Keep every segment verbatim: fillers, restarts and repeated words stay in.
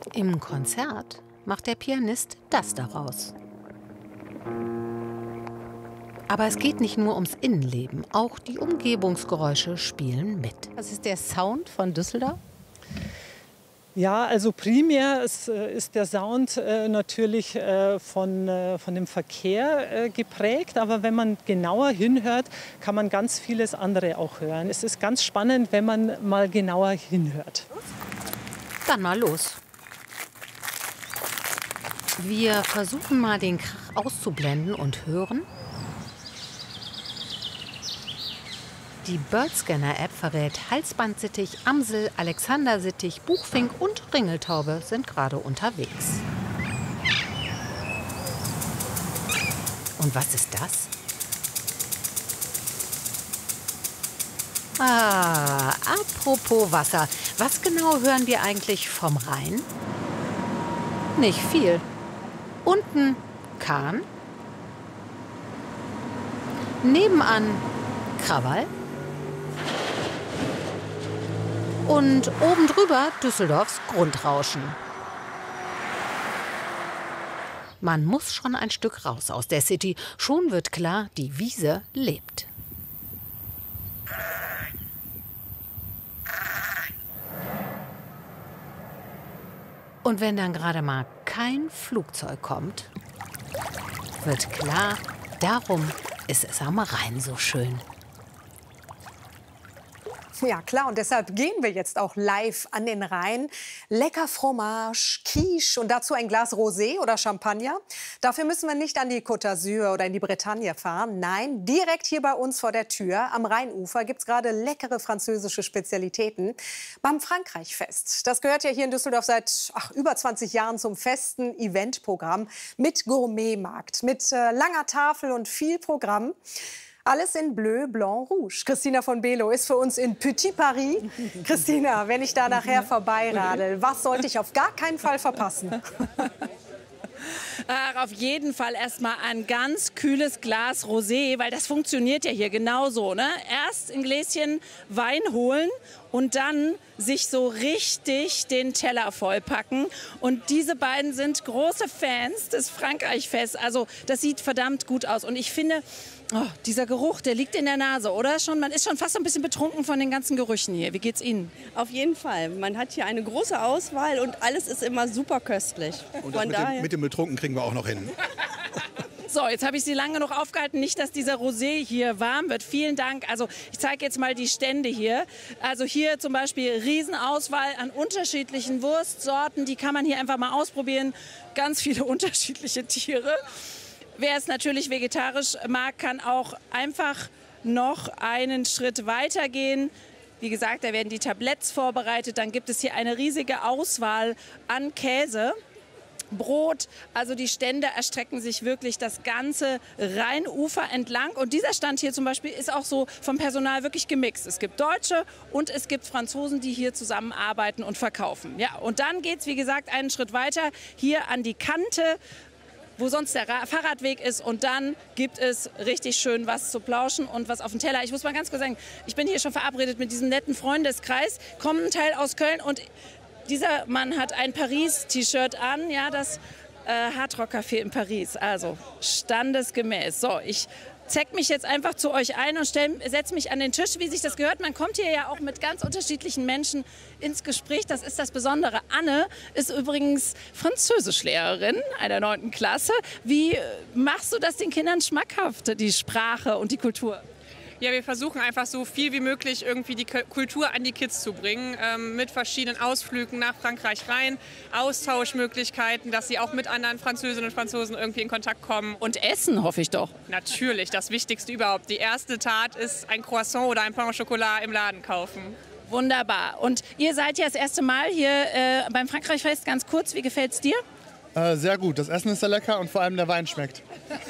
Im Konzert macht der Pianist das daraus. Aber es geht nicht nur ums Innenleben, auch die Umgebungsgeräusche spielen mit. Das ist der Sound von Düsseldorf? Ja, also primär ist, ist der Sound äh, natürlich äh, von, äh, von dem Verkehr äh, geprägt, aber wenn man genauer hinhört, kann man ganz vieles andere auch hören. Es ist ganz spannend, wenn man mal genauer hinhört. Dann mal los. Wir versuchen mal den Krach auszublenden und hören. Die Birdscanner-App verrät, Halsbandsittich, Amsel, Alexandersittich, Buchfink und Ringeltaube sind gerade unterwegs. Und was ist das? Ah, apropos Wasser. Was genau hören wir eigentlich vom Rhein? Nicht viel. Unten Kahn. Nebenan Krawall. Und oben drüber Düsseldorfs Grundrauschen. Man muss schon ein Stück raus aus der City. Schon wird klar, die Wiese lebt. Und wenn dann gerade mal kein Flugzeug kommt, wird klar, darum ist es am Rhein so schön. Ja, klar. Und deshalb gehen wir jetzt auch live an den Rhein. Lecker Fromage, Quiche und dazu ein Glas Rosé oder Champagner. Dafür müssen wir nicht an die Côte d'Azur oder in die Bretagne fahren. Nein, direkt hier bei uns vor der Tür am Rheinufer gibt es gerade leckere französische Spezialitäten beim Frankreichfest. Das gehört ja hier in Düsseldorf seit ach, über zwanzig Jahren zum festen Eventprogramm mit Gourmetmarkt, mit äh, langer Tafel und viel Programm. Alles in Bleu, Blanc, Rouge. Christina von Below ist für uns in Petit Paris. Christina, wenn ich da nachher vorbeiradel, was sollte ich auf gar keinen Fall verpassen? Ach, auf jeden Fall erstmal ein ganz kühles Glas Rosé, weil das funktioniert ja hier genauso, ne? Erst ein Gläschen Wein holen und dann sich so richtig den Teller vollpacken. Und diese beiden sind große Fans des Frankreichfests. Also das sieht verdammt gut aus. Und ich finde, oh, dieser Geruch, der liegt in der Nase, oder? Schon, man ist schon fast ein bisschen betrunken von den ganzen Gerüchen hier. Wie geht's Ihnen? Auf jeden Fall. Man hat hier eine große Auswahl und alles ist immer super köstlich. Und das mit, dem, mit dem Betrunken kriegen wir auch noch hin. So, jetzt habe ich Sie lange noch aufgehalten. Nicht, dass dieser Rosé hier warm wird. Vielen Dank. Also ich zeige jetzt mal die Stände hier. Also hier zum Beispiel Riesenauswahl an unterschiedlichen Wurstsorten. Die kann man hier einfach mal ausprobieren. Ganz viele unterschiedliche Tiere. Wer es natürlich vegetarisch mag, kann auch einfach noch einen Schritt weiter gehen. Wie gesagt, da werden die Tabletts vorbereitet. Dann gibt es hier eine riesige Auswahl an Käse. Brot, also die Stände erstrecken sich wirklich das ganze Rheinufer entlang. Und dieser Stand hier zum Beispiel ist auch so vom Personal wirklich gemixt. Es gibt Deutsche und es gibt Franzosen, die hier zusammenarbeiten und verkaufen. Ja, und dann geht es, wie gesagt, einen Schritt weiter hier an die Kante, wo sonst der Ra- Fahrradweg ist. Und dann gibt es richtig schön was zu plauschen und was auf dem Teller. Ich muss mal ganz kurz sagen, ich bin hier schon verabredet mit diesem netten Freundeskreis, kommen ein Teil aus Köln und dieser Mann hat ein Paris-T-Shirt an, ja, das äh, Hardrock-Café in Paris, also standesgemäß. So, ich zeig mich jetzt einfach zu euch ein und setze mich an den Tisch, wie sich das gehört. Man kommt hier ja auch mit ganz unterschiedlichen Menschen ins Gespräch, das ist das Besondere. Anne ist übrigens Französischlehrerin einer neunten Klasse. Wie machst du das den Kindern schmackhaft, die Sprache und die Kultur? Ja, wir versuchen einfach so viel wie möglich irgendwie die Kultur an die Kids zu bringen, ähm, mit verschiedenen Ausflügen nach Frankreich rein, Austauschmöglichkeiten, dass sie auch mit anderen Französinnen und Franzosen irgendwie in Kontakt kommen. Und essen, hoffe ich doch. Natürlich, das Wichtigste überhaupt. Die erste Tat ist ein Croissant oder ein Pain au Chocolat im Laden kaufen. Wunderbar. Und ihr seid ja das erste Mal hier äh, beim Frankreichfest. Ganz kurz, wie gefällt's dir? Äh, sehr gut. Das Essen ist sehr lecker und vor allem der Wein schmeckt.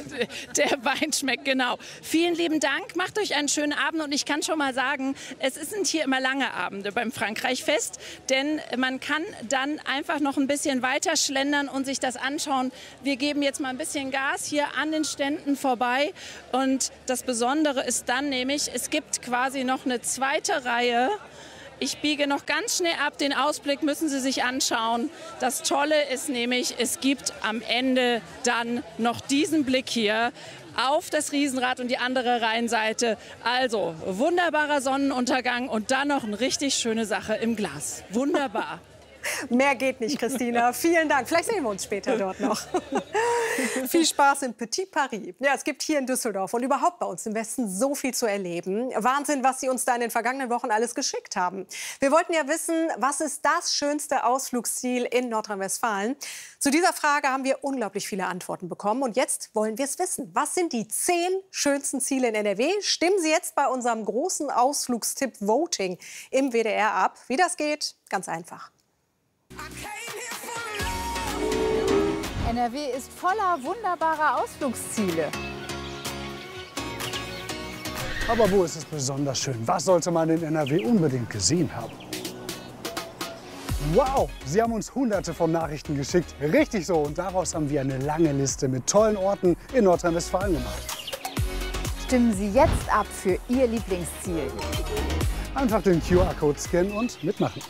Der Wein schmeckt, genau. Vielen lieben Dank. Macht euch einen schönen Abend. Und ich kann schon mal sagen, es sind hier immer lange Abende beim Frankreichfest. Denn man kann dann einfach noch ein bisschen weiter schlendern und sich das anschauen. Wir geben jetzt mal ein bisschen Gas hier an den Ständen vorbei. Und das Besondere ist dann nämlich, es gibt quasi noch eine zweite Reihe Ich biege noch ganz schnell ab. Den Ausblick müssen Sie sich anschauen. Das Tolle ist nämlich, es gibt am Ende dann noch diesen Blick hier auf das Riesenrad und die andere Rheinseite. Also wunderbarer Sonnenuntergang und dann noch eine richtig schöne Sache im Glas. Wunderbar. Mehr geht nicht, Christina. Vielen Dank. Vielleicht sehen wir uns später dort noch. Viel Spaß in Petit Paris. Ja, es gibt hier in Düsseldorf und überhaupt bei uns im Westen so viel zu erleben. Wahnsinn, was Sie uns da in den vergangenen Wochen alles geschickt haben. Wir wollten ja wissen, was ist das schönste Ausflugsziel in Nordrhein-Westfalen? Zu dieser Frage haben wir unglaublich viele Antworten bekommen. Und jetzt wollen wir es wissen. Was sind die zehn schönsten Ziele in N R W? Stimmen Sie jetzt bei unserem großen Ausflugstipp Voting im W D R ab. Wie das geht? Ganz einfach. N R W ist voller wunderbarer Ausflugsziele. Aber wo ist es besonders schön? Was sollte man in N R W unbedingt gesehen haben? Wow, Sie haben uns hunderte von Nachrichten geschickt. Richtig so. Und daraus haben wir eine lange Liste mit tollen Orten in Nordrhein-Westfalen gemacht. Stimmen Sie jetzt ab für Ihr Lieblingsziel. Einfach den Q R-Code scannen und mitmachen.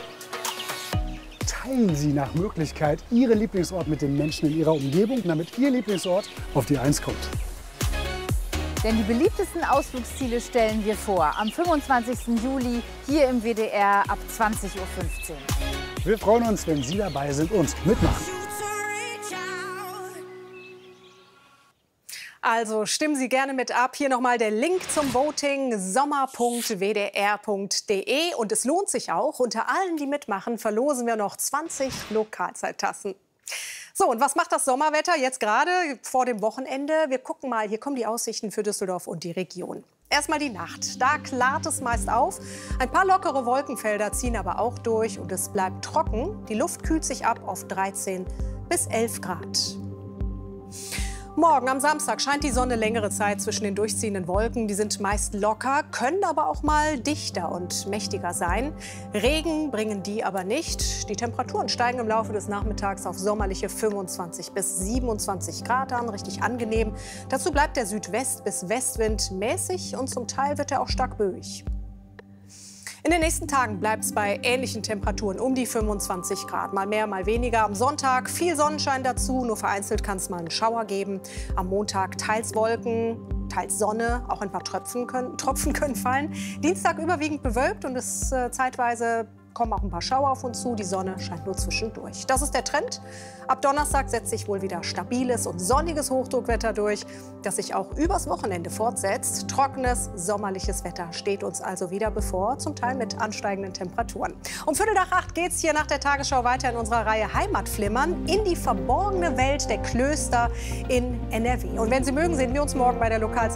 Teilen Sie nach Möglichkeit Ihren Lieblingsort mit den Menschen in Ihrer Umgebung, damit Ihr Lieblingsort auf die Eins kommt. Denn die beliebtesten Ausflugsziele stellen wir vor. Am fünfundzwanzigsten Juli hier im W D R ab zwanzig Uhr fünfzehn. Wir freuen uns, wenn Sie dabei sind und mitmachen. Also stimmen Sie gerne mit ab. Hier nochmal der Link zum Voting sommer punkt w d r punkt d e. Und es lohnt sich auch. Unter allen, die mitmachen, verlosen wir noch zwanzig Lokalzeittassen. So, und was macht das Sommerwetter jetzt gerade vor dem Wochenende? Wir gucken mal, hier kommen die Aussichten für Düsseldorf und die Region. Erstmal die Nacht. Da klart es meist auf. Ein paar lockere Wolkenfelder ziehen aber auch durch und es bleibt trocken. Die Luft kühlt sich ab auf dreizehn bis elf Grad. Morgen am Samstag scheint die Sonne längere Zeit zwischen den durchziehenden Wolken. Die sind meist locker, können aber auch mal dichter und mächtiger sein. Regen bringen die aber nicht. Die Temperaturen steigen im Laufe des Nachmittags auf sommerliche fünfundzwanzig bis siebenundzwanzig Grad an. Richtig angenehm. Dazu bleibt der Südwest- bis Westwind mäßig und zum Teil wird er auch stark böig. In den nächsten Tagen bleibt es bei ähnlichen Temperaturen um die fünfundzwanzig Grad. Mal mehr, mal weniger. Am Sonntag viel Sonnenschein dazu. Nur vereinzelt kann es mal einen Schauer geben. Am Montag teils Wolken, teils Sonne. Auch ein paar Tropfen können, Tropfen können fallen. Dienstag überwiegend bewölkt und es äh, zeitweise kommen auch ein paar Schauer auf uns zu. Die Sonne scheint nur zwischendurch. Das ist der Trend. Ab Donnerstag setzt sich wohl wieder stabiles und sonniges Hochdruckwetter durch, das sich auch übers Wochenende fortsetzt. Trockenes, sommerliches Wetter steht uns also wieder bevor, zum Teil mit ansteigenden Temperaturen. Um Viertel nach acht geht es hier nach der Tagesschau weiter in unserer Reihe Heimatflimmern in die verborgene Welt der Klöster in N R W. Und wenn Sie mögen, sehen wir uns morgen bei der Lokalzeit